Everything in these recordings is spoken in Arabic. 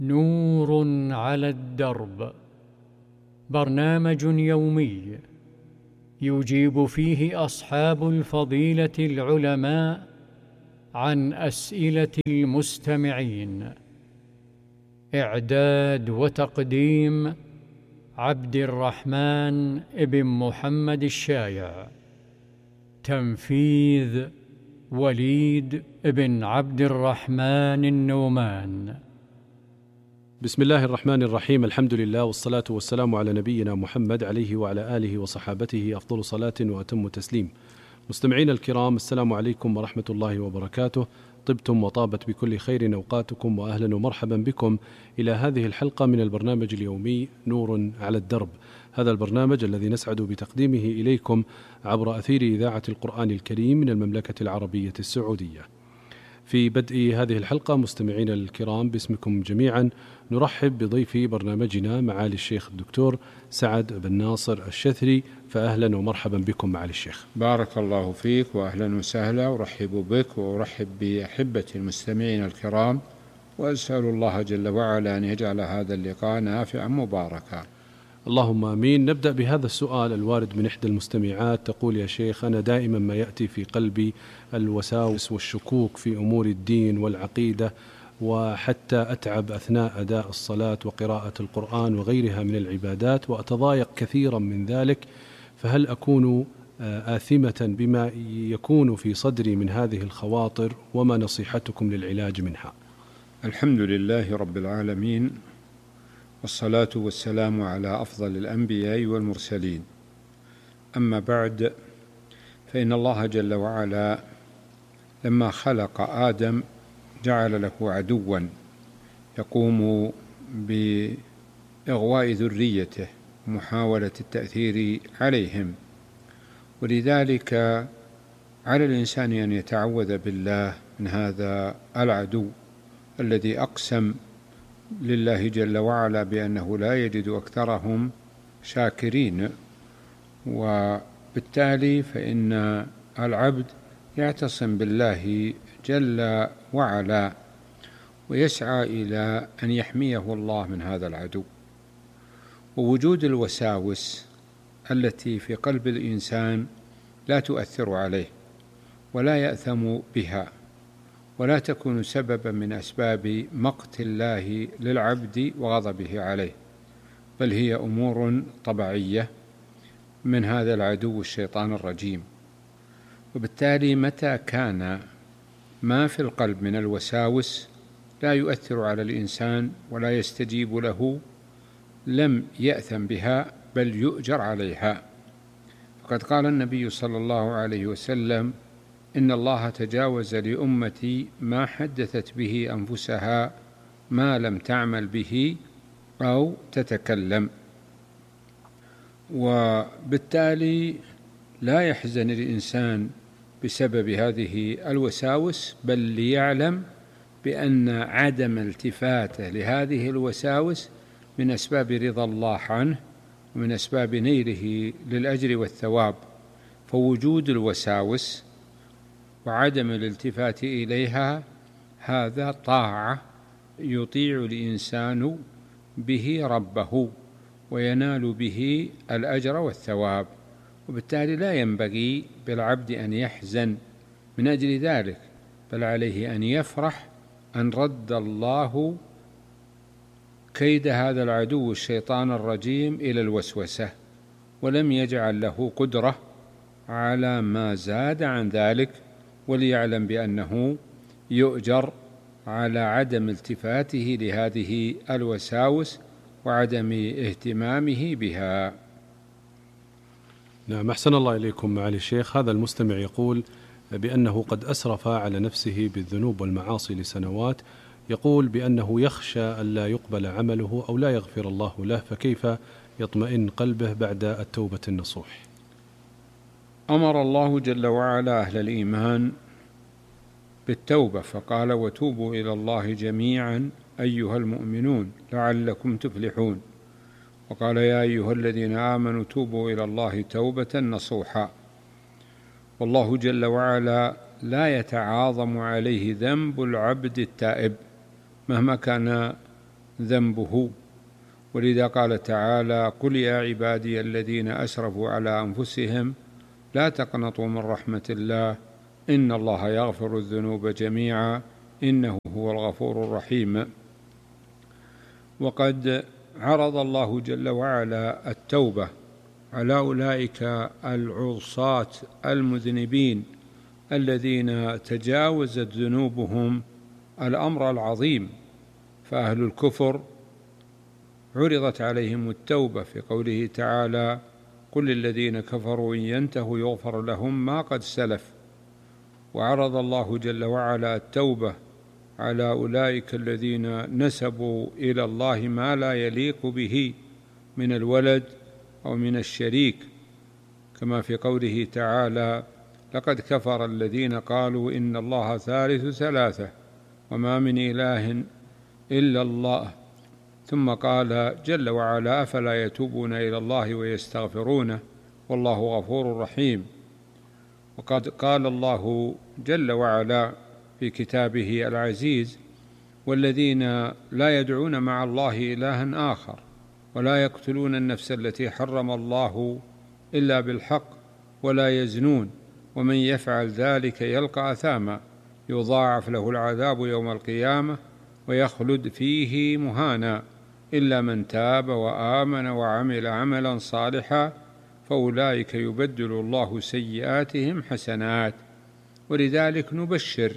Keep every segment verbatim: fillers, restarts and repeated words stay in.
نور على الدرب، برنامج يومي يجيب فيه أصحاب الفضيلة العلماء عن أسئلة المستمعين. إعداد وتقديم عبد الرحمن ابن محمد الشايع. تنفيذ وليد ابن عبد الرحمن النومان. بسم الله الرحمن الرحيم. الحمد لله والصلاة والسلام على نبينا محمد عليه وعلى آله وصحابته أفضل صلاة وأتم تسليم. مستمعينا الكرام، السلام عليكم ورحمة الله وبركاته. طبتم وطابت بكل خير أوقاتكم، وأهلا ومرحبا بكم إلى هذه الحلقة من البرنامج اليومي نور على الدرب. هذا البرنامج الذي نسعد بتقديمه إليكم عبر أثير إذاعة القرآن الكريم من المملكة العربية السعودية. في بدء هذه الحلقة مستمعينا الكرام، باسمكم جميعا نرحب بضيف برنامجنا معالي الشيخ الدكتور سعد بن ناصر الشثري، فأهلا ومرحبا بكم معالي الشيخ. بارك الله فيك وأهلا وسهلا، ورحب بك وأرحب بأحبة المستمعين الكرام، وأسأل الله جل وعلا أن يجعل هذا اللقاء نافعا مباركا. اللهم آمين. نبدأ بهذا السؤال الوارد من إحدى المستمعات، تقول: يا شيخ، أنا دائما ما يأتي في قلبي الوساوس والشكوك في أمور الدين والعقيدة، وحتى أتعب أثناء أداء الصلاة وقراءة القرآن وغيرها من العبادات، وأتضايق كثيرا من ذلك، فهل أكون آثمة بما يكون في صدري من هذه الخواطر؟ وما نصيحتكم للعلاج منها؟ الحمد لله رب العالمين، والصلاة والسلام على أفضل الأنبياء والمرسلين. أما بعد، فإن الله جل وعلا لما خلق آدم جعل له عدوا يقوم بإغواء ذريته ومحاولة التأثير عليهم، ولذلك على الإنسان أن يتعوذ بالله من هذا العدو الذي أقسم لله جل وعلا بأنه لا يجد أكثرهم شاكرين. وبالتالي فإن العبد يعتصم بالله جل وعلا ويسعى إلى أن يحميه الله من هذا العدو. ووجود الوساوس التي في قلب الإنسان لا تؤثر عليه ولا يأثم بها، ولا تكون سببا من أسباب مقت الله للعبد وغضبه عليه، بل هي أمور طبيعية من هذا العدو الشيطان الرجيم. وبالتالي متى كان ما في القلب من الوساوس لا يؤثر على الإنسان ولا يستجيب له، لم يأثم بها بل يؤجر عليها. فقد قال النبي صلى الله عليه وسلم: إن الله تجاوز لأمتي ما حدثت به أنفسها ما لم تعمل به أو تتكلم. وبالتالي لا يحزن الإنسان بسبب هذه الوساوس، بل ليعلم بأن عدم التفاته لهذه الوساوس من أسباب رضا الله عنه ومن أسباب نيله للأجر والثواب. فوجود الوساوس وعدم الالتفات إليها هذا طاعة يطيع الإنسان به ربه وينال به الأجر والثواب. وبالتالي لا ينبغي بالعبد أن يحزن من أجل ذلك، بل عليه أن يفرح أن رد الله كيد هذا العدو الشيطان الرجيم إلى الوسوسة، ولم يجعل له قدرة على ما زاد عن ذلك، وليعلم بأنه يؤجر على عدم التفاته لهذه الوساوس وعدم اهتمامه بها. نعم، أحسن الله إليكم معالي الشيخ. هذا المستمع يقول بأنه قد أسرف على نفسه بالذنوب والمعاصي لسنوات، يقول بأنه يخشى ألا يقبل عمله أو لا يغفر الله له، فكيف يطمئن قلبه بعد التوبة النصوح؟ أمر الله جل وعلا أهل الإيمان بالتوبة، فقال: وتوبوا إلى الله جميعا أيها المؤمنون لعلكم تفلحون. وقال: يا أيها الذين آمنوا توبوا إلى الله توبة نصوحا. والله جل وعلا لا يتعاظم عليه ذنب العبد التائب مهما كان ذنبه. ولذا قال تعالى: قل يا عبادي الذين أسرفوا على أنفسهم لا تقنطوا من رحمة الله إن الله يغفر الذنوب جميعا إنه هو الغفور الرحيم. وقد عرض الله جل وعلا التوبة على أولئك العصاة المذنبين الذين تجاوزت ذنوبهم الأمر العظيم، فأهل الكفر عرضت عليهم التوبة في قوله تعالى: قل للذين كفروا إن ينتهوا يغفر لهم ما قد سلف. وعرض الله جل وعلا التوبة على أولئك الذين نسبوا إلى الله ما لا يليق به من الولد أو من الشريك، كما في قوله تعالى: لقد كفر الذين قالوا إن الله ثالث ثلاثة وما من إله إلا الله. ثم قال جل وعلا: أفلا يتوبون إلى الله ويستغفرونه والله غفور رحيم. وقد قال الله جل وعلا في كتابه العزيز: والذين لا يدعون مع الله إلها آخر ولا يقتلون النفس التي حرم الله إلا بالحق ولا يزنون ومن يفعل ذلك يلقى أثاما يضاعف له العذاب يوم القيامة ويخلد فيه مهانا إلا من تاب وآمن وعمل عملا صالحا فأولئك يبدل الله سيئاتهم حسنات. ولذلك نبشر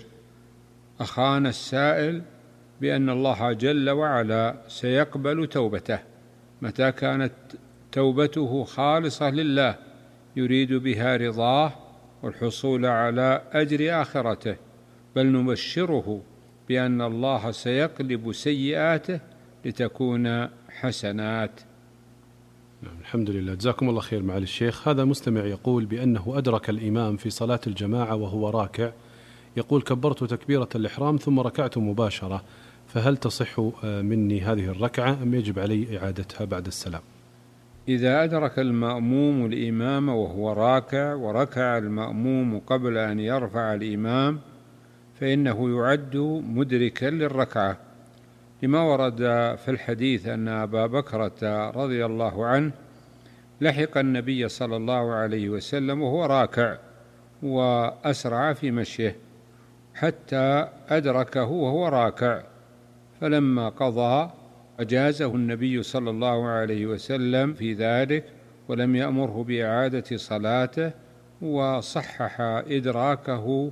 أخانا السائل بأن الله جل وعلا سيقبل توبته متى كانت توبته خالصة لله يريد بها رضاه والحصول على أجر آخرته، بل نبشره بأن الله سيقلب سيئاته لتكون حسنات. نعم، الحمد لله، جزاكم الله خير معالي الشيخ. هذا مستمع يقول بأنه أدرك الإمام في صلاة الجماعة وهو راكع، يقول: كبرت تكبيرة الإحرام ثم ركعت مباشرة، فهل تصح مني هذه الركعة أم يجب علي إعادتها بعد السلام؟ إذا أدرك المأموم الإمام وهو راكع وركع المأموم قبل أن يرفع الإمام فإنه يعد مدركا للركعة، لما ورد في الحديث أن أبا بكرة رضي الله عنه لحق النبي صلى الله عليه وسلم وهو راكع وأسرع في مشيه حتى أدركه وهو راكع، فلما قضى أجازه النبي صلى الله عليه وسلم في ذلك ولم يأمره بإعادة صلاته وصحح إدراكه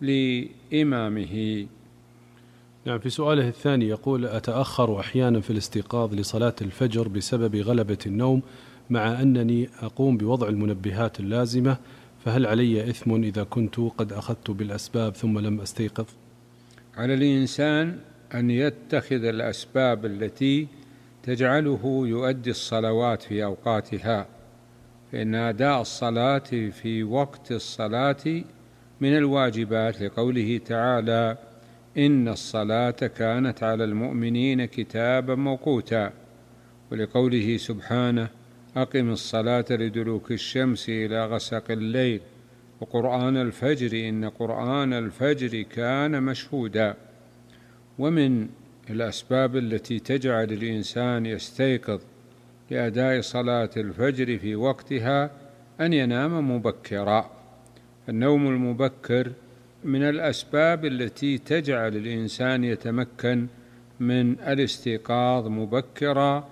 لإمامه. نعم، في سؤاله الثاني يقول: أتأخر أحيانا في الاستيقاظ لصلاة الفجر بسبب غلبة النوم مع أنني أقوم بوضع المنبهات اللازمة، فهل علي إثم إذا كنت قد أخذت بالأسباب ثم لم أستيقظ؟ على الإنسان أن يتخذ الأسباب التي تجعله يؤدي الصلوات في أوقاتها، فإن أداء الصلاة في وقت الصلاة من الواجبات، لقوله تعالى: إن الصلاة كانت على المؤمنين كتابا موقوتا، ولقوله سبحانه: أقم الصلاة لدلوك الشمس إلى غسق الليل وقرآن الفجر إن قرآن الفجر كان مشهودا. ومن الأسباب التي تجعل الإنسان يستيقظ لأداء صلاة الفجر في وقتها أن ينام مبكرا، النوم المبكر من الأسباب التي تجعل الإنسان يتمكن من الاستيقاظ مبكرا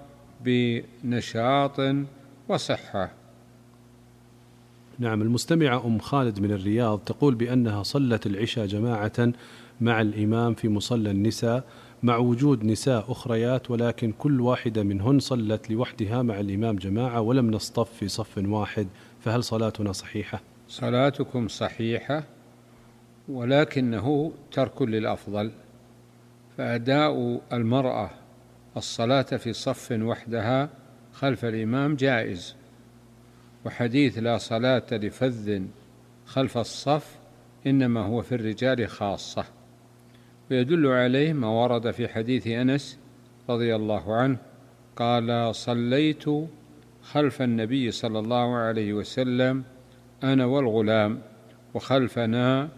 بنشاط وصحة. نعم، المستمعة أم خالد من الرياض تقول بأنها صلت العشاء جماعة مع الإمام في مصلى النساء مع وجود نساء أخريات، ولكن كل واحدة منهن صلت لوحدها مع الإمام جماعة ولم نصطف في صف واحد، فهل صلاتنا صحيحة؟ صلاتكم صحيحة، ولكنه ترك للأفضل، فأداء المرأة الصلاة في صف وحدها خلف الإمام جائز، وحديث لا صلاة لفذ خلف الصف إنما هو في الرجال خاصة، ويدل عليه ما ورد في حديث أنس رضي الله عنه قال: صليت خلف النبي صلى الله عليه وسلم أنا والغلام وخلفنا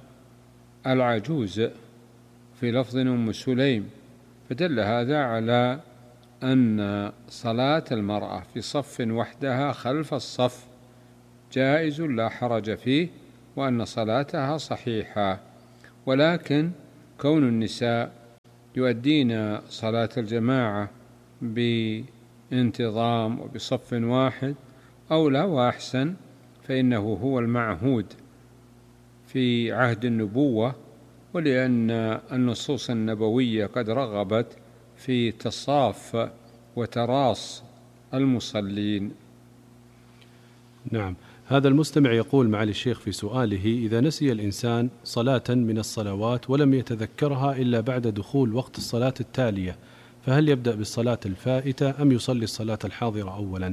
العجوز، في لفظ أم سليم، فدل هذا على أن صلاة المرأة في صف وحدها خلف الصف جائز لا حرج فيه، وأن صلاتها صحيحة، ولكن كون النساء يؤدين صلاة الجماعة بانتظام وبصف واحد أولى وأحسن، فإنه هو المعهود في عهد النبوة، ولأن النصوص النبوية قد رغبت في تصاف وتراص المصلين. نعم. هذا المستمع يقول معالي الشيخ في سؤاله: إذا نسي الإنسان صلاة من الصلوات ولم يتذكرها إلا بعد دخول وقت الصلاة التالية، فهل يبدأ بالصلاة الفائتة أم يصلي الصلاة الحاضرة أولا؟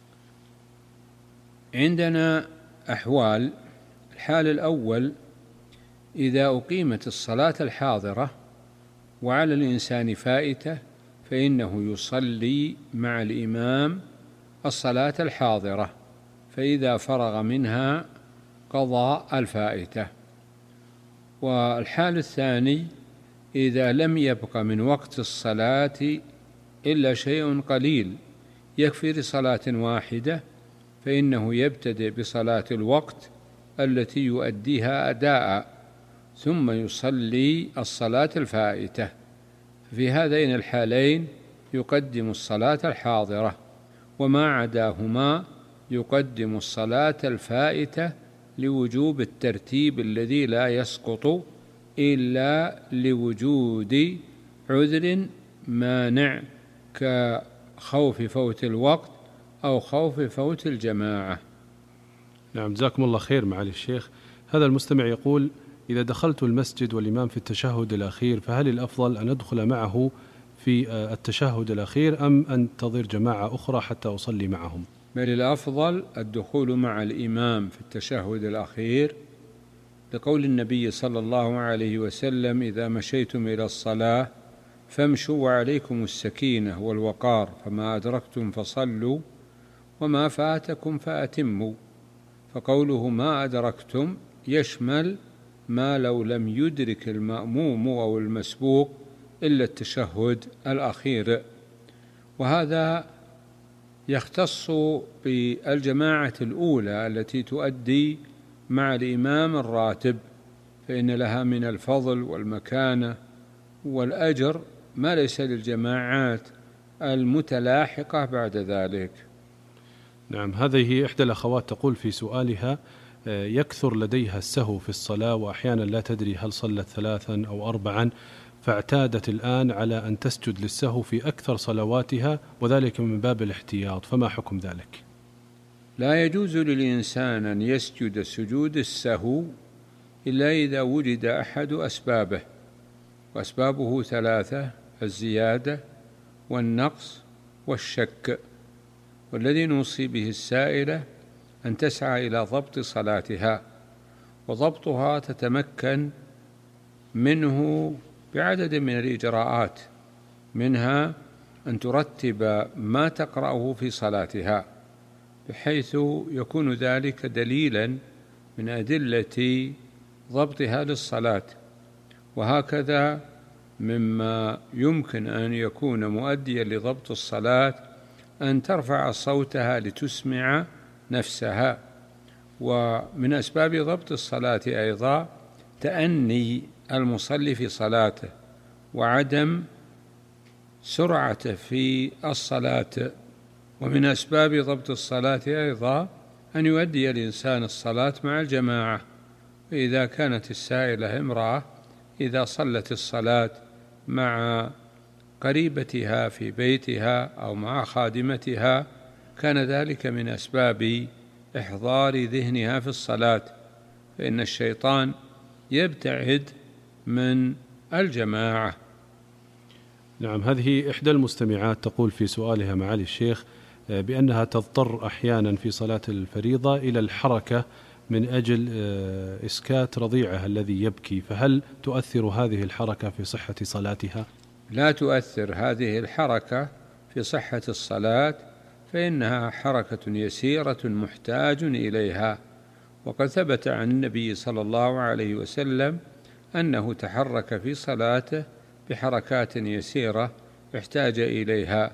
عندنا أحوال. الحال الأول: إذا أقيمت الصلاة الحاضرة وعلى الإنسان فائتة فإنه يصلي مع الإمام الصلاة الحاضرة، فإذا فرغ منها قضى الفائتة. والحال الثاني: إذا لم يبق من وقت الصلاة إلا شيء قليل يكفي لصلاة واحدة، فإنه يبتدئ بصلاة الوقت التي يؤديها أداء ثم يصلي الصلاة الفائتة. في هذين الحالين يقدم الصلاة الحاضرة، وما عداهما يقدم الصلاة الفائتة لوجوب الترتيب الذي لا يسقط إلا لوجود عذر مانع كخوف فوت الوقت أو خوف فوت الجماعة. نعم، جزاكم الله خير معالي الشيخ. هذا المستمع يقول: إذا دخلت المسجد والإمام في التشهد الأخير فهل الأفضل أن أدخل معه في التشهد الأخير أم أنتظر جماعة أخرى حتى أصلي معهم؟ بل الأفضل الدخول مع الإمام في التشهد الأخير، لقول النبي صلى الله عليه وسلم: إذا مشيتم إلى الصلاة فامشوا وعليكم السكينة والوقار، فما أدركتم فصلوا وما فاتكم فأتموا. فقوله ما أدركتم يشمل ما لو لم يدرك المأموم أو المسبوق إلا التشهد الأخير، وهذا يختص بالجماعة الأولى التي تؤدي مع الإمام الراتب، فإن لها من الفضل والمكانة والأجر ما ليس للجماعات المتلاحقة بعد ذلك. نعم. هذه إحدى الأخوات تقول في سؤالها: يكثر لديها السهو في الصلاة وأحيانا لا تدري هل صلت ثلاثا أو أربعا، فاعتادت الآن على أن تسجد للسهو في أكثر صلواتها، وذلك من باب الاحتياط، فما حكم ذلك؟ لا يجوز للإنسان أن يسجد سجود السهو إلا إذا وجد أحد أسبابه، وأسبابه ثلاثة: الزيادة والنقص والشك. والذي نوصي به السائلة أن تسعى إلى ضبط صلاتها، وضبطها تتمكن منه بعدد من الإجراءات، منها أن ترتب ما تقرأه في صلاتها بحيث يكون ذلك دليلا من أدلة ضبطها للصلاة. وهكذا مما يمكن أن يكون مؤديا لضبط الصلاة أن ترفع صوتها لتسمع نفسها. ومن أسباب ضبط الصلاة أيضا تأني المصلي في صلاته وعدم سرعته في الصلاة. ومن أسباب ضبط الصلاة أيضا أن يؤدي الإنسان الصلاة مع الجماعة. فإذا كانت السائلة امرأة، إذا صلت الصلاة مع قريبتها في بيتها أو مع خادمتها كان ذلك من أسباب إحضار ذهنها في الصلاة، فإن الشيطان يبتعد من الجماعة. نعم. هذه إحدى المستمعات تقول في سؤالها معالي الشيخ بأنها تضطر أحيانا في صلاة الفريضة إلى الحركة من أجل إسكات رضيعها الذي يبكي، فهل تؤثر هذه الحركة في صحة صلاتها؟ لا تؤثر هذه الحركة في صحة الصلاة، فإنها حركة يسيرة محتاج إليها. وقد ثبت عن النبي صلى الله عليه وسلم أنه تحرك في صلاته بحركات يسيرة احتاج إليها،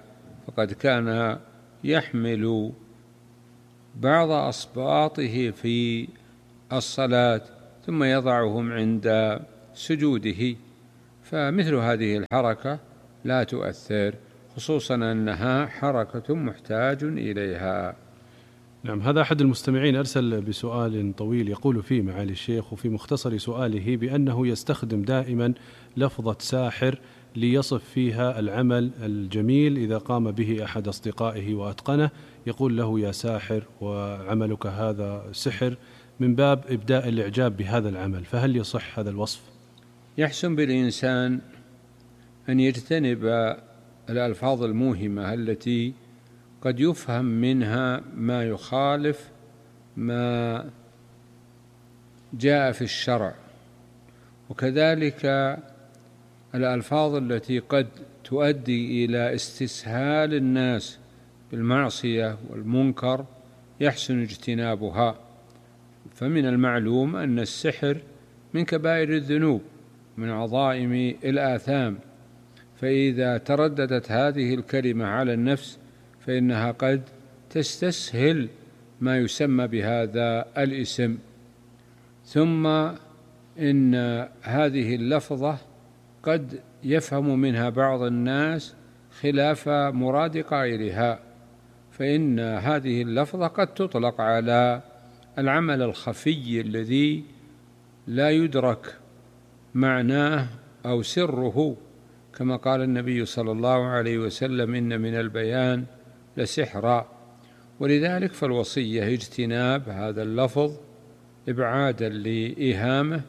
فقد كان يحمل بعض أصباطه في الصلاة ثم يضعهم عند سجوده، فمثل هذه الحركة لا تؤثر، خصوصا أنها حركة محتاج إليها. نعم، هذا أحد المستمعين أرسل بسؤال طويل يقول فيه معالي الشيخ وفي مختصر سؤاله بأنه يستخدم دائما لفظة ساحر ليصف فيها العمل الجميل إذا قام به أحد أصدقائه وأتقنه، يقول له يا ساحر وعملك هذا سحر، من باب إبداء الإعجاب بهذا العمل، فهل يصح هذا الوصف؟ يحسن بالإنسان أن يجتنب الألفاظ الموهمة التي قد يفهم منها ما يخالف ما جاء في الشرع، وكذلك الألفاظ التي قد تؤدي إلى استسهال الناس بالمعصية والمنكر يحسن اجتنابها. فمن المعلوم أن السحر من كبائر الذنوب، من عظائم الآثام، فإذا ترددت هذه الكلمة على النفس فإنها قد تستسهل ما يسمى بهذا الاسم. ثم إن هذه اللفظة قد يفهم منها بعض الناس خلاف مراد قائلها، فإن هذه اللفظة قد تطلق على العمل الخفي الذي لا يدرك معناه أو سره، كما قال النبي صلى الله عليه وسلم إن من البيان لسحرا. ولذلك فالوصية اجتناب هذا اللفظ إبعادا لإيهامه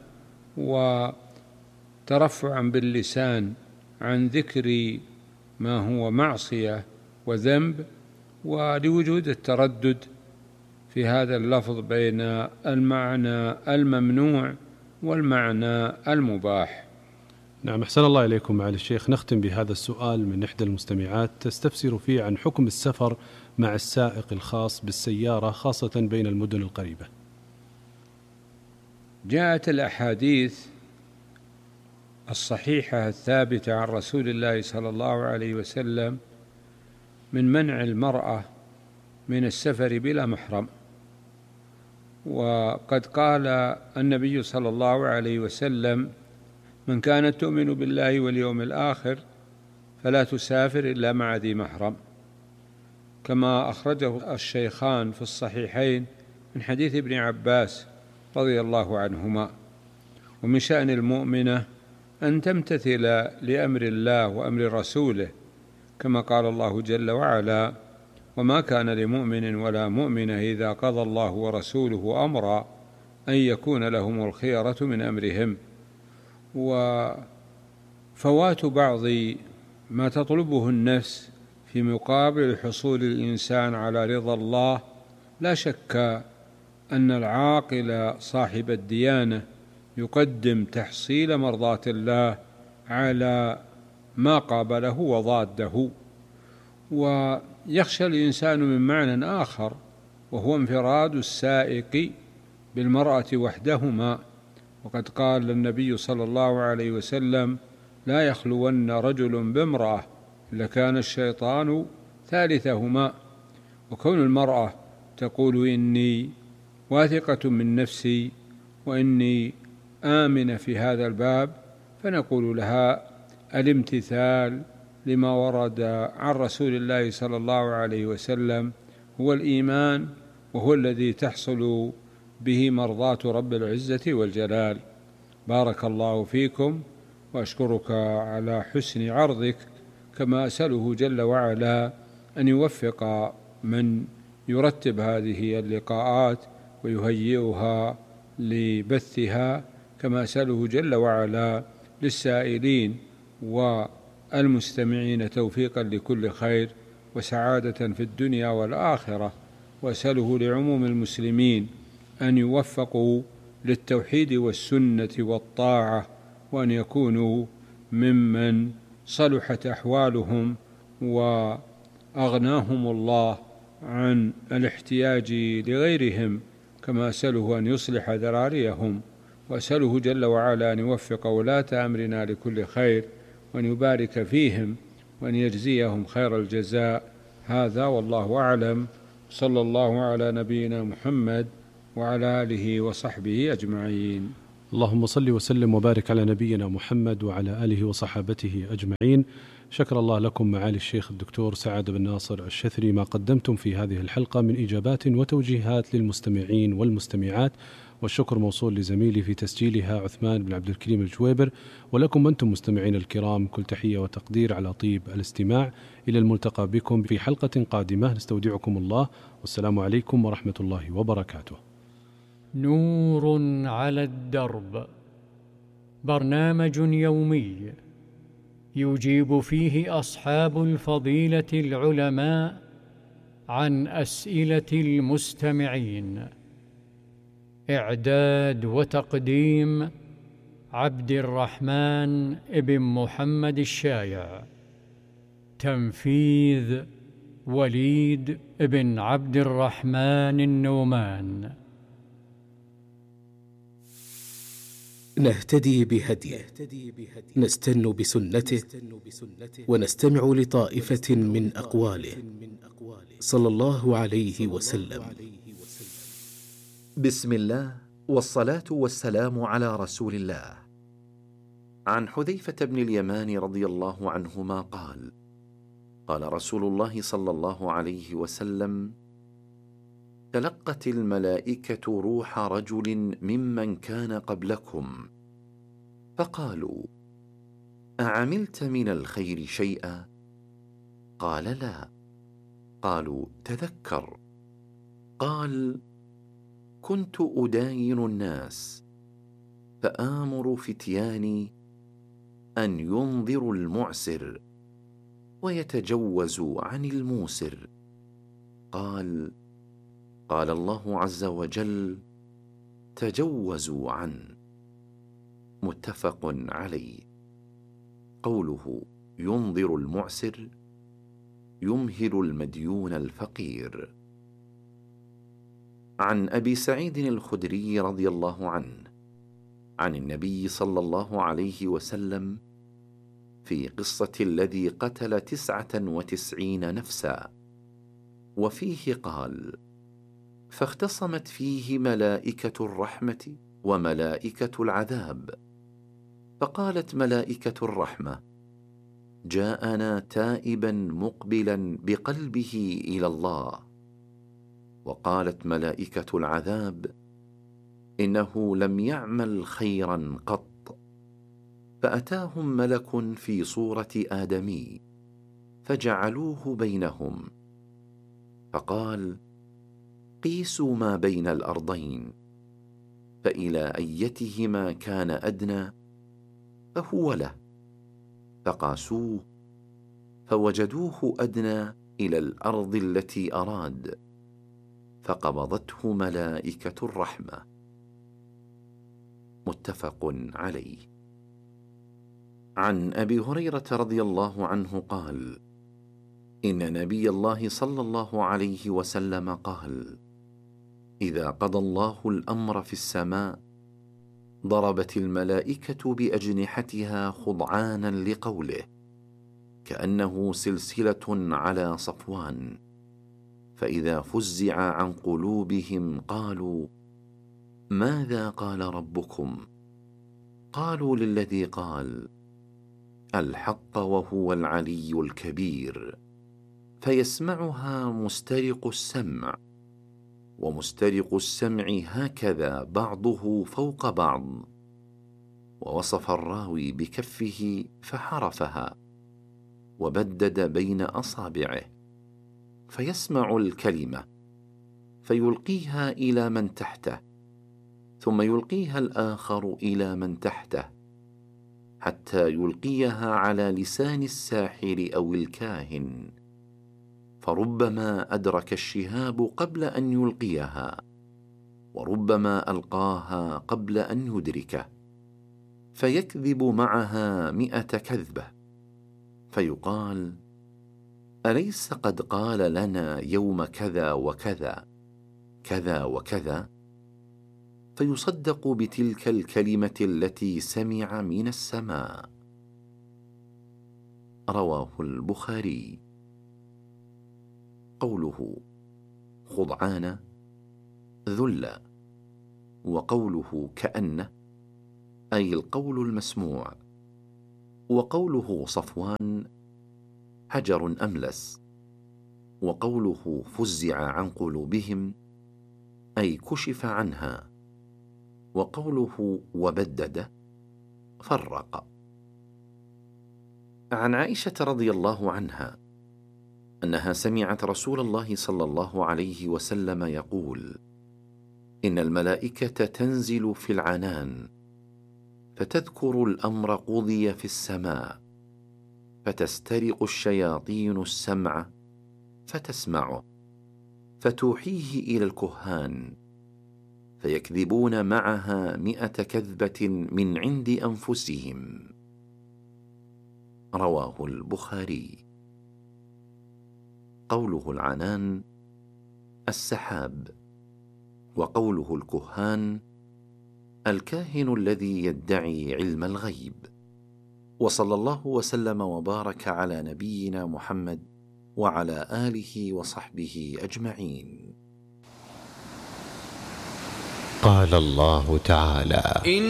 وترفعا باللسان عن ذكر ما هو معصية وذنب، ولوجود التردد في هذا اللفظ بين المعنى الممنوع والمعنى المباح. نعم، أحسن الله إليكم معالي الشيخ. نختم بهذا السؤال من إحدى المستمعات تستفسر فيه عن حكم السفر مع السائق الخاص بالسيارة خاصة بين المدن القريبة. جاءت الأحاديث الصحيحة الثابتة عن رسول الله صلى الله عليه وسلم من منع المرأة من السفر بلا محرم، وقد قال النبي صلى الله عليه وسلم من كانت تؤمن بالله واليوم الآخر فلا تسافر إلا مع ذي محرم، كما أخرجه الشيخان في الصحيحين من حديث ابن عباس رضي الله عنهما. ومن شأن المؤمنة أن تمتثل لأمر الله وأمر رسوله، كما قال الله جل وعلا وما كان لمؤمن ولا مؤمنة إذا قضى الله ورسوله أمرا أن يكون لهم الخيرة من أمرهم. وفوات بعض ما تطلبه النفس في مقابل حصول الإنسان على رضا الله لا شك أن العاقل صاحب الديانة يقدم تحصيل مرضاة الله على ما قابله وضاده. ويخشى الإنسان من معنى آخر وهو انفراد السائق بالمرأة وحدهما، وقد قال النبي صلى الله عليه وسلم لا يخلون رجل بامرأة إلا كان الشيطان ثالثهما. وكون المرأة تقول إني واثقة من نفسي وإني آمنة في هذا الباب، فنقول لها الامتثال لما ورد عن رسول الله صلى الله عليه وسلم هو الإيمان، وهو الذي تحصل به مرضاة رب العزة والجلال. بارك الله فيكم، وأشكرك على حسن عرضك، كما أسأله جل وعلا أن يوفق من يرتب هذه اللقاءات ويهيئها لبثها، كما أسأله جل وعلا للسائلين والمستمعين توفيقا لكل خير وسعادة في الدنيا والآخرة. وأسأله لعموم المسلمين أن يوفقوا للتوحيد والسنة والطاعة، وأن يكونوا ممن صلحت أحوالهم وأغناهم الله عن الاحتياج لغيرهم، كما أسأله أن يصلح ذراريهم. وأسأله جل وعلا أن يوفق ولاة أمرنا لكل خير، وأن يبارك فيهم، وأن يجزيهم خير الجزاء، هذا والله أعلم. صلى الله على نبينا محمد وعلى آله وصحبه أجمعين. اللهم صل وسلم وبارك على نبينا محمد وعلى آله وصحابته أجمعين. شكر الله لكم معالي الشيخ الدكتور سعد بن ناصر الشثري ما قدمتم في هذه الحلقة من إجابات وتوجيهات للمستمعين والمستمعات، والشكر موصول لزميلي في تسجيلها عثمان بن عبد الكريم الجويبر، ولكم أنتم مستمعين الكرام كل تحية وتقدير على طيب الاستماع. إلى الملتقى بكم في حلقة قادمة، نستودعكم الله، والسلام عليكم ورحمة الله وبركاته. نور على الدرب، برنامج يومي يجيب فيه أصحاب الفضيلة العلماء عن أسئلة المستمعين. إعداد وتقديم عبد الرحمن بن محمد الشايع. تنفيذ وليد بن عبد الرحمن النومان. نهتدي بهديه، نستن بسنته، ونستمع لطائفة من أقواله صلى الله عليه وسلم. بسم الله والصلاة والسلام على رسول الله. عن حذيفة بن اليمان رضي الله عنهما قال: قال رسول الله صلى الله عليه وسلم: تلقت الملائكة روح رجل ممن كان قبلكم، فقالوا: أعملت من الخير شيئا؟ قال: لا. قالوا: تذكر. قال: كنت أداين الناس، فآمر فتياني أن ينظروا المعسر ويتجوزوا عن الموسر. قال: قال الله عز وجل: تجوزوا عن. متفق عليه. قوله ينظر المعسر يمهل المديون الفقير. عن أبي سعيد الخدري رضي الله عنه عن النبي صلى الله عليه وسلم في قصة الذي قتل تسعة وتسعين نفسا، وفيه قال: فاختصمت فيه ملائكة الرحمة وملائكة العذاب، فقالت ملائكة الرحمة: جاءنا تائبا مقبلا بقلبه إلى الله. وقالت ملائكة العذاب: إنه لم يعمل خيرا قط. فأتاهم ملك في صورة آدمي فجعلوه بينهم، فقال: قيسوا ما بين الأرضين، فإلى أيتهما كان أدنى فهو له. فقاسوه فوجدوه أدنى إلى الأرض التي أراد، فقبضته ملائكة الرحمة. متفق عليه. عن أبي هريرة رضي الله عنه قال: إن نبي الله صلى الله عليه وسلم قال: إذا قضى الله الأمر في السماء ضربت الملائكة بأجنحتها خضعانا لقوله، كأنه سلسلة على صفوان، فإذا فزع عن قلوبهم قالوا: ماذا قال ربكم؟ قالوا: للذي قال الحق وهو العلي الكبير. فيسمعها مسترق السمع، ومسترق السمع هكذا بعضه فوق بعض. ووصف الراوي بكفه فحرفها وبدد بين أصابعه، فيسمع الكلمة فيلقيها إلى من تحته، ثم يلقيها الآخر إلى من تحته، حتى يلقيها على لسان الساحر أو الكاهن، فربما أدرك الشهاب قبل أن يلقيها، وربما ألقاها قبل أن يدركه، فيكذب معها مئة كذبة، فيقال: أليس قد قال لنا يوم كذا وكذا كذا وكذا؟ فيصدق بتلك الكلمة التي سمع من السماء. رواه البخاري. قوله خضعان ذل، وقوله كأن أي القول المسموع، وقوله صفوان حجر أملس، وقوله فزع عن قلوبهم أي كشف عنها، وقوله وبدد فرق. عن عائشة رضي الله عنها أنها سمعت رسول الله صلى الله عليه وسلم يقول: إن الملائكة تنزل في العنان فتذكر الأمر قضي في السماء، فتسترق الشياطين السمع فتسمعه، فتوحيه إلى الكهان فيكذبون معها مئة كذبة من عند أنفسهم. رواه البخاري. قوله العنان السحاب، وقوله الكهان الكاهن الذي يدعي علم الغيب. وصلى الله وسلم وبارك على نبينا محمد وعلى آله وصحبه أجمعين. قال الله تعالى: